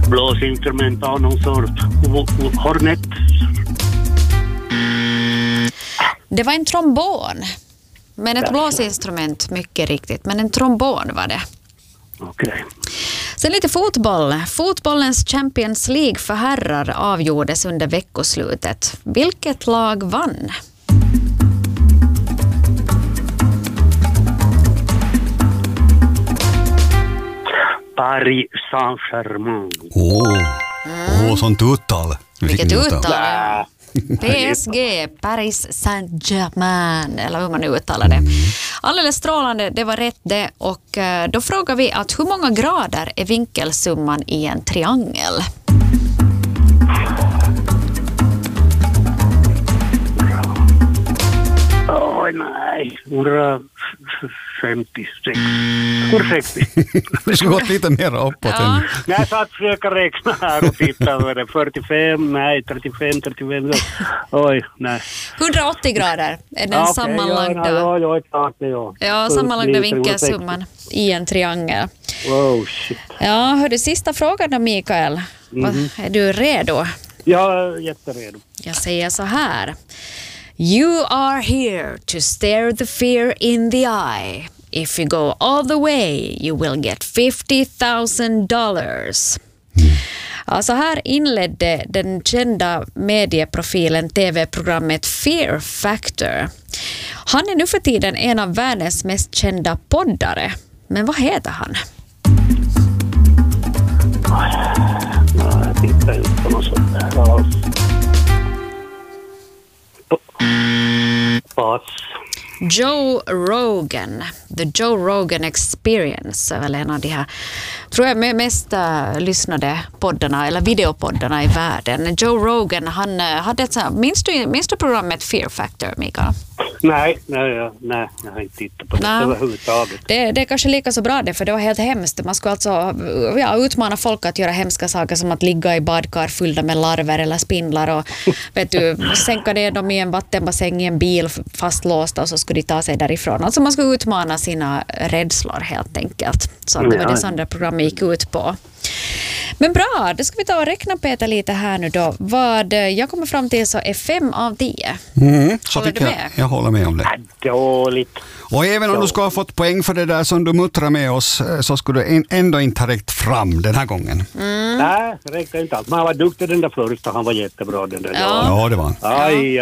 Blåsinstrument av någon sort. Hornet. Det var en trombon. Men ett blåsinstrument, mycket riktigt. Men en trombon var det. Okej. Sen lite fotboll. Fotbollens Champions League för herrar avgjordes under veckoslutet. Vilket lag vann? Paris Saint-Germain. Sånt uttal. Vilket uttal? PSG, Paris Saint-Germain, eller hur man uttalar det. Alldeles strålande, det var rätt det. Och då frågar vi att hur många grader är vinkelsumman i en triangel? Nej, 156. 160. Det skulle gått lite mer uppåt. Ja. Jag satt försöka räkna här och titta över det. 45, nej, 35. Oj, nej. 180 grader är den sammanlagda. Ja, klart det, ja. Ja, sammanlagda vinkelsumman i en triangel. Wow, shit. Ja, hörde sista frågan då, Mikael. Är du redo? Jag är jätteredo. Jag säger så här. You are here to stare the fear in the eye. If you go all the way, you will get $50,000. Ja, så här inledde den kända medieprofilen TV-programmet Fear Factor. Han är nu för tiden en av världens mest kända poddare. Men vad heter han? Jag tittar inte på något sånt där. Pass. Joe Rogan. The Joe Rogan Experience är väl en av de här, tror jag, mest lyssnade poddarna eller videopoddarna i världen. Joe Rogan, han hade ett sånt, minns du programmet Fear Factor, Mikael? Nej, jag har inte tittat på det överhuvudtaget. Det är kanske lika så bra det, för det var helt hemskt. Man skulle alltså utmana folk att göra hemska saker som att ligga i badkar fyllda med larver eller spindlar och sänka ner dem i en vattenbassäng i en bil fastlåsta och så skulle de ta sig därifrån. Alltså man skulle utmana sina rädslor helt enkelt. Så det var det som det programmet gick ut på. Men bra, då ska vi ta och räkna Peter lite här nu då. Vad jag kommer fram till så är 5 av 10. Så tycker jag håller med om det. Dåligt. Och även om du skulle ha fått poäng för det där som du muttrar med oss så skulle du ändå inte ha räckt fram den här gången. Nej, det räckte inte alls. Men han var duktig den där första, han var jättebra den där. Ja, det var han. Aj.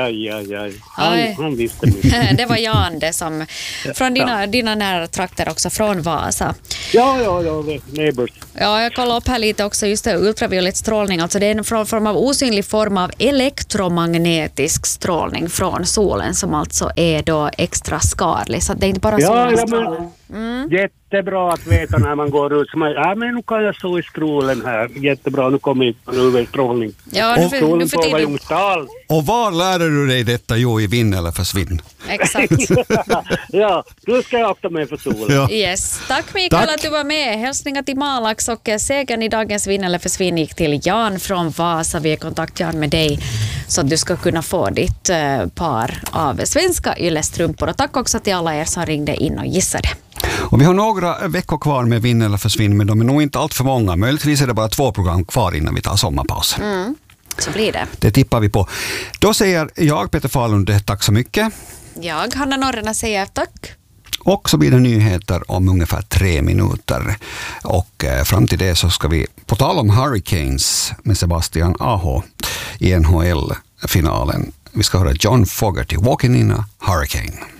Han visste mycket. Det var Jan det som, från dina nära trakter också, från Vasa. Ja, neighbors. Ja, jag kollar upp här lite också, just det, ultraviolett strålning, alltså det är en form av osynlig form av elektromagnetisk strålning från solen som alltså är då extra skadlig, så det är inte bara solstrålning. Jättebra att veta när man går ut. Men nu kan jag stå i strålen här. Jättebra, nu kommer UV-strålning. Ja, nu för tiden. Och var lärde du dig detta? Jo, i Vinn eller försvinn. Exakt. Ja, du ska jag akta mig för solen. Ja. Yes. Tack Mikael att du var med. Hälsningar till Malax och segern i dagens Vinn eller försvinn gick till Jan från Vasa. Vi är kontakt Jan med dig så att du ska kunna få ditt par av svenska yllestrumpor. Och tack också till alla er som ringde in och gissade. Och vi har några veckor kvar med Vinn eller försvinn, men de är nog inte allt för många. Möjligtvis är det bara 2 program kvar innan vi tar sommarpaus. Så blir det. Det tippar vi på. Då säger jag, Peter Falund, tack så mycket. Jag, Hanna Norrena, säger tack. Och så blir det nyheter om ungefär 3 minuter. Och fram till det så ska vi, på tal om Hurricanes med Sebastian Aho i NHL-finalen, vi ska höra John Fogerty, Walking in a Hurricane.